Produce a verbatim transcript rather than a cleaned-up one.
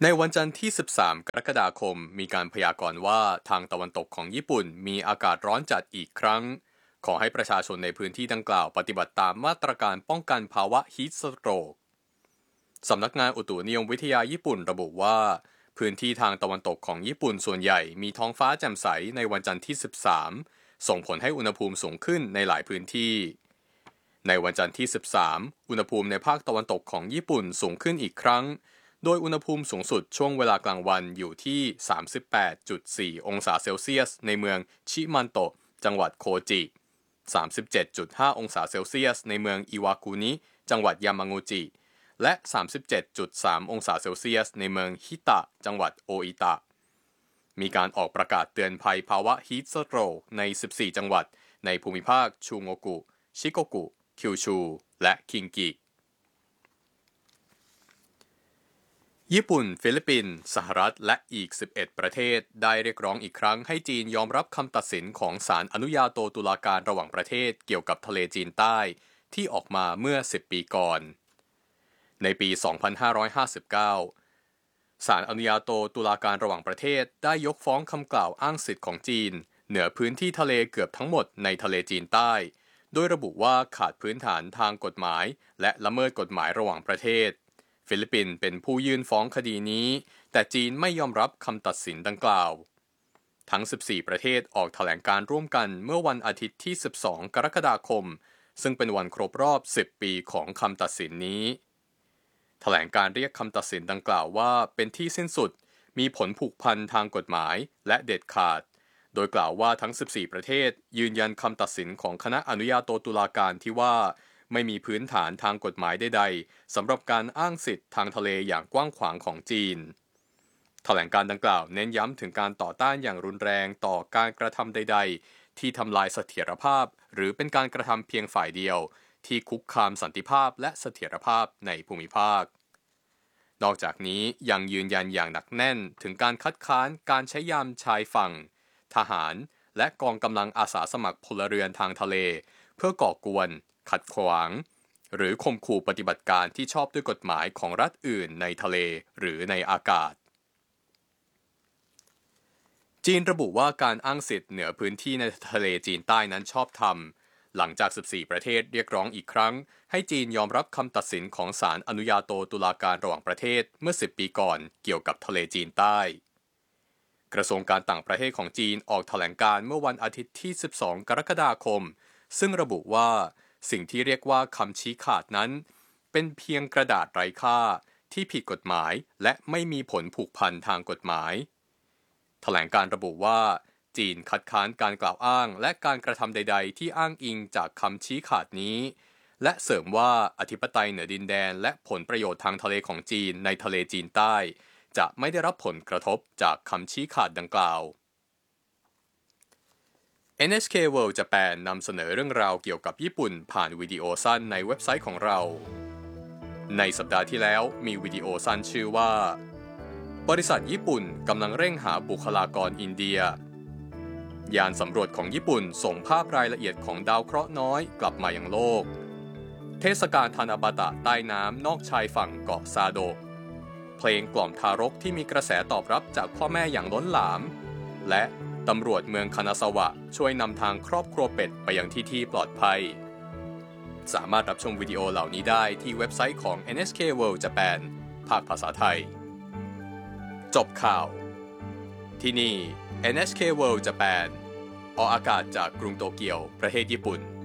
ในวันจันทร์ที่ สิบสาม กรกฎาคม มีการพยากรณ์ว่าทางตะวันตกของญี่ปุ่นมีอากาศร้อนจัดอีกครั้ง ขอให้ประชาชนในพื้นที่ดังกล่าวปฏิบัติตามมาตรการป้องกันภาวะฮีทสโตรก สำนักงานอุตุนิยมวิทยาญี่ปุ่นระบุว่าพื้นที่ทางตะวันตกของญี่ปุ่นส่วนใหญ่มีท้องฟ้าแจ่มใสในวันจันทร์ที่ สิบสาม ส่งผลให้อุณหภูมิสูงขึ้นในหลายพื้นที่ ในวันจันทร์ที่ สิบสาม อุณหภูมิในภาคตะวันตกของญี่ปุ่นสูงขึ้นอีกครั้งโดยอุณหภูมิสูงสุดช่วงเวลากลางวันอยู่ที่ สามสิบแปดจุดสี่ องศาเซลเซียสในเมืองชิมันโตะจังหวัดโคจิ สามสิบเจ็ดจุดห้า องศาเซลเซียสในเมืองอิวากุนิจังหวัดยามางูจิ และ สามสิบเจ็ดจุดสาม องศาเซลเซียสในเมืองฮิตะจังหวัดโออิตะ มีการออกประกาศเตือนภัยภาวะฮีทสโตรกใน สิบสี่ จังหวัดในภูมิภาคชูโงกุ ชิโกกุ คิวชู และคิงกิญี่ปุ่น ฟิลิปปินส์สหรัฐและอีก สิบเอ็ด ประเทศได้เรียกร้องอีกครั้งให้จีนยอมรับคำตัดสินของศาลอนุญาโตตุลาการระหว่างประเทศเกี่ยวกับทะเลจีนใต้ที่ออกมาเมื่อ สิบ ปีก่อนในปี สองพันห้าร้อยห้าสิบเก้า ศาลอนุญาโตตุลาการระหว่างประเทศได้ยกฟ้องคำกล่าวอ้างสิทธิ์ของจีนเหนือพื้นที่ทะเลเกือบทั้งหมดในทะเลจีนใต้โดยระบุว่าขาดพื้นฐานทางกฎหมายและละเมิดกฎหมายระหว่างประเทศฟิลิปปินส์เป็นผู้ยื่นฟ้องคดีนี้แต่จีนไม่ยอมรับคำตัดสินดังกล่าวทั้ง สิบสี่ ประเทศออกแถลงการร่วมกันเมื่อวันอาทิตย์ที่ สิบสอง กรกฎาคมซึ่งเป็นวันครบรอบ สิบ ปีของคำตัดสินนี้แถลงการเรียกคำตัดสินดังกล่าวว่าเป็นที่สิ้นสุดมีผลผูกพันทางกฎหมายและเด็ดขาดโดยกล่าวว่าทั้ง สิบสี่ ประเทศยืนยันคำตัดสินของคณะอนุญาโตตุลาการที่ว่าไม่มีพื้นฐานทางกฎหมายใดๆสำหรับการอ้างสิทธิ์ทางทะเลอย่างกว้างขวางของจีนแถลงการดังกล่าวเน้นย้ำถึงการต่อต้านอย่างรุนแรงต่อการกระทำใดๆที่ทำลายเสถียรภาพหรือเป็นการกระทำเพียงฝ่ายเดียวที่คุกคามสันติภาพและเสถียรภาพในภูมิภาคนอกจากนี้ยังยืนยันอย่างหนักแน่นถึงการคัดค้านการใช้ยามชายฝั่งทหารและกองกำลังอาสาสมัครพลเรือนทางทะเลเพื่อก่อกวนขัดขวางหรือข่มขู่ปฏิบัติการที่ชอบด้วยกฎหมายของรัฐอื่นในทะเลหรือในอากาศจีนระบุว่าการอ้างสิทธิ์เหนือพื้นที่ในทะเลจีนใต้นั้นชอบธรรมหลังจาก สิบสี่ ประเทศเรียกร้องอีกครั้งให้จีนยอมรับคำตัดสินของศาลอนุญาโตตุลาการระหว่างประเทศเมื่อ สิบ ปีก่อนเกี่ยวกับทะเลจีนใต้กระทรวงการต่างประเทศของจีนออกแถลงการเมื่อวันอาทิตย์ที่ สิบสอง กรกฎาคมซึ่งระบุว่าสิ่งที่เรียกว่าคำชี้ขาดนั้นเป็นเพียงกระดาษไร้ค่าที่ผิดกฎหมายและไม่มีผลผูกพันทางกฎหมายแถลงการระบุว่าจีนคัดค้านการกล่าวอ้างและการกระทำใดๆที่อ้างอิงจากคำชี้ขาดนี้และเสริมว่าอธิปไตยเหนือดินแดนและผลประโยชน์ทางทะเลของจีนในทะเลจีนใต้จะไม่ได้รับผลกระทบจากคำชี้ขาดดังกล่าว เอ็น เอช เค World Japan นำเสนอเรื่องราวเกี่ยวกับญี่ปุ่นผ่านวิดีโอสั้นในเว็บไซต์ของเราในสัปดาห์ที่แล้วมีวิดีโอสั้นชื่อว่าบริษัทญี่ปุ่นกำลังเร่งหาบุคลากรอินเดียยานสำรวจของญี่ปุ่นส่งภาพรายละเอียดของดาวเคราะห์น้อยกลับมายังโลกเทศกาลทานาบาตะใต้น้ำนอกชายฝั่งเกาะซาโดะเพลงกล่อมทารกที่มีกระแสตอบรับจากพ่อแม่อย่างล้นหลามและตำรวจเมืองคานาซาวะช่วยนำทางครอบครัวเป็ดไปยังที่ที่ปลอดภัยสามารถรับชมวิดีโอเหล่านี้ได้ที่เว็บไซต์ของ เอ็น เอช เค World Japan ภาคภาษาไทยจบข่าวที่นี่ เอ็น เอช เค World Japan ออกอากาศจากกรุงโตเกียวประเทศญี่ปุ่น